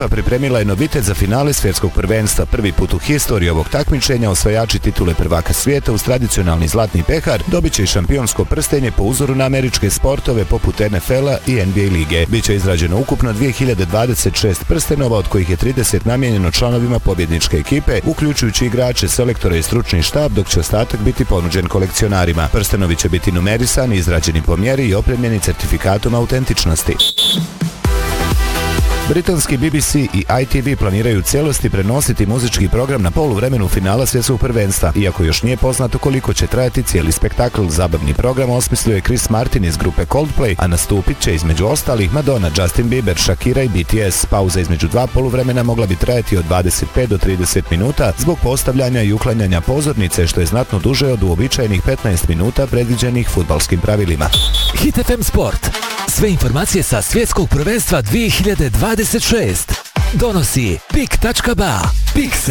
Pripremila je novitet za finale svjetskog prvenstva. Prvi put u historiji ovog takmičenja osvajači titule prvaka svijeta uz tradicionalni zlatni pehar dobit će i šampionsko prstenje po uzoru na američke sportove poput NFL-a i NBA lige. Biće izrađeno ukupno 2026 prstenova, od kojih je 30 namijenjeno članovima pobjedničke ekipe, uključujući igrače, selektore i stručni štab, dok će ostatak biti ponuđen kolekcionarima. Prstenovi će biti numerisani, izrađeni po mjeri i opremljeni certifikatom autentičnosti. Britanski BBC i ITV planiraju u cijelosti prenositi muzički program na poluvremenu finala svjetskog prvenstva. Iako još nije poznato koliko će trajati cijeli spektakl, zabavni program osmislio je Chris Martin iz grupe Coldplay, a nastupit će između ostalih Madonna, Justin Bieber, Shakira i BTS. Pauza između dva poluvremena mogla bi trajati od 25 do 30 minuta zbog postavljanja i uklanjanja pozornice, što je znatno duže od uobičajenih 15 minuta predviđenih fudbalskim pravilima. Hit FM Sport. Sve informacije sa svjetskog prvenstva 2026 donosi Pik.ba. Pik